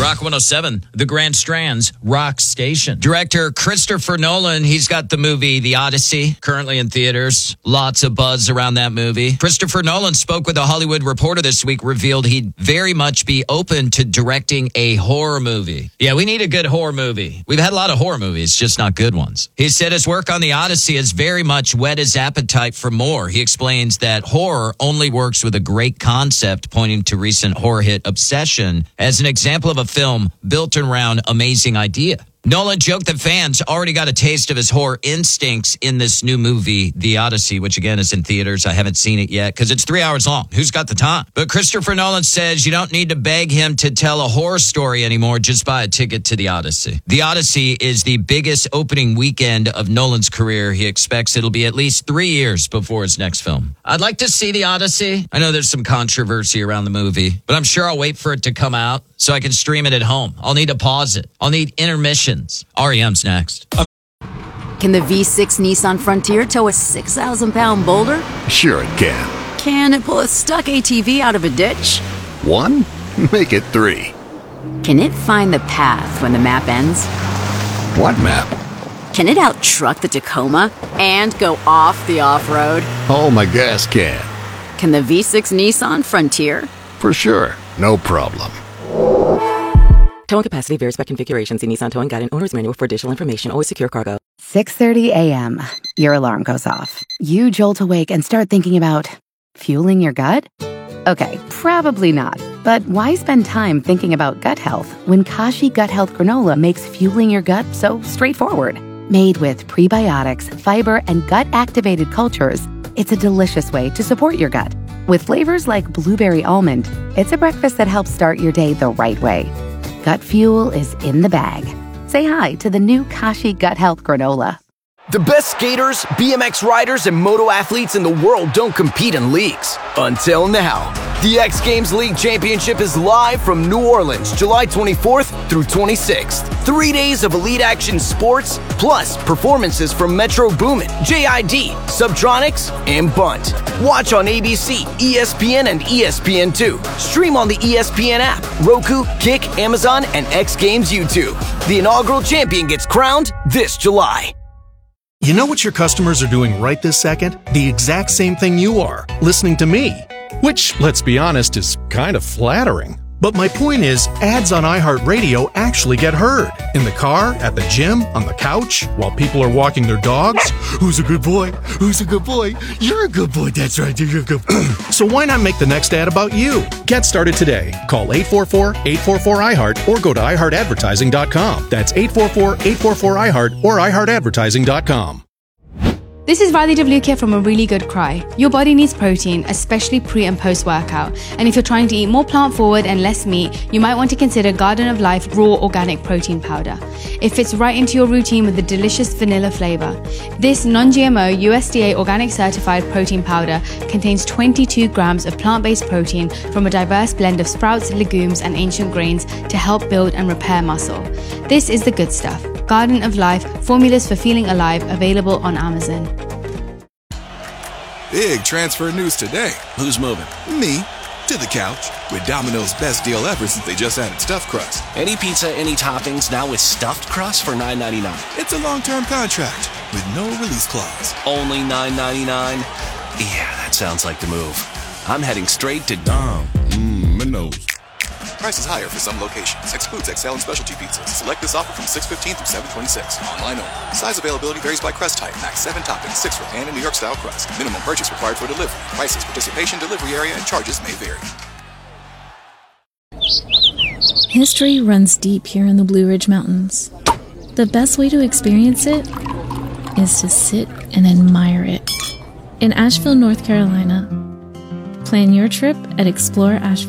Rock 107, the Grand Strand's Rock Station. Director Christopher Nolan, he's got the movie The Odyssey, currently in theaters. Lots of buzz around that movie. Christopher Nolan spoke with a Hollywood Reporter this week, revealed he'd very much be open to directing a horror movie. Yeah, we need a good horror movie. We've had a lot of horror movies, just not good ones. He said his work on The Odyssey has very much whet his appetite for more. He explains that horror only works with a great concept, pointing to recent horror hit Obsession as an example of a film built around amazing idea. Nolan joked that fans already got a taste of his horror instincts in this new movie, The Odyssey, which again is in theaters. I haven't seen it yet because it's 3 hours long. Who's got the time? But Christopher Nolan says you don't need to beg him to tell a horror story anymore. Just buy a ticket to The Odyssey. The Odyssey is the biggest opening weekend of Nolan's career. He expects it'll be at least 3 years before his next film. I'd like to see The Odyssey. I know there's some controversy around the movie, but I'm sure I'll wait for it to come out so I can stream it at home. I'll need to pause it. I'll need intermissions. REM's next. Can the V6 Nissan Frontier tow a 6,000-pound boulder? Sure it can. Can it pull a stuck ATV out of a ditch? 1? Make it 3. Can it find the path when the map ends? What map? Can it out-truck the Tacoma and go off the off-road? Oh, my gas can. Can the V6 Nissan Frontier? For sure. No problem. Towing capacity varies by configuration. See Nissan Towing Guide and Owner's Manual for additional information. Always secure cargo. 6:30 a.m. Your alarm goes off. You jolt awake and start thinking about fueling your gut? Okay, probably not. But why spend time thinking about gut health when Kashi Gut Health Granola makes fueling your gut so straightforward? Made with prebiotics, fiber, and gut-activated cultures, it's a delicious way to support your gut. With flavors like blueberry almond, it's a breakfast that helps start your day the right way. Gut fuel is in the bag. Say hi to the new Kashi Gut Health Granola. The best skaters, BMX riders, and moto athletes in the world don't compete in leagues. Until now. The X Games League Championship is live from New Orleans, July 24th through 26th. 3 days of elite action sports, plus performances from Metro Boomin, JID, Subtronics, and Bunt. Watch on ABC, ESPN, and ESPN2. Stream on the ESPN app, Roku, Kick, Amazon, and X Games YouTube. The inaugural champion gets crowned this July. You know what your customers are doing right this second? The exact same thing you are, listening to me. Which, let's be honest, is kind of flattering. But my point is, ads on iHeartRadio actually get heard. In the car, at the gym, on the couch, while people are walking their dogs. Who's a good boy? Who's a good boy? You're a good boy, that's right, you're a good boy. So why not make the next ad about you? Get started today. Call 844-844-iHeart or go to iHeartAdvertising.com. That's 844-844-iHeart or iHeartAdvertising.com. This is Riley DeVluke from A Really Good Cry. Your body needs protein, especially pre and post workout. And if you're trying to eat more plant forward and less meat, you might want to consider Garden of Life Raw Organic Protein Powder. It fits right into your routine with a delicious vanilla flavor. This non-GMO USDA organic certified protein powder contains 22 grams of plant-based protein from a diverse blend of sprouts, legumes, and ancient grains to help build and repair muscle. This is the good stuff. Garden of Life, formulas for feeling alive, available on Amazon. Big transfer news today. Who's moving? Me. To the couch. With Domino's best deal ever since they just added stuffed crust. Any pizza, any toppings, now with stuffed crust for $9.99. It's a long-term contract with no release clause. Only $9.99? Yeah, that sounds like the move. I'm heading straight to Dom. Domino's. Prices higher for some locations. Excludes XL and specialty pizzas. Select this offer from 6/15 through 7/26. Online only. Size availability varies by crust type. Max 7 toppings, 6 for pan and New York style crust. Minimum purchase required for delivery. Prices, participation, delivery area, and charges may vary. History runs deep here in the Blue Ridge Mountains. The best way to experience it is to sit and admire it. In Asheville, North Carolina, plan your trip at exploreasheville.com.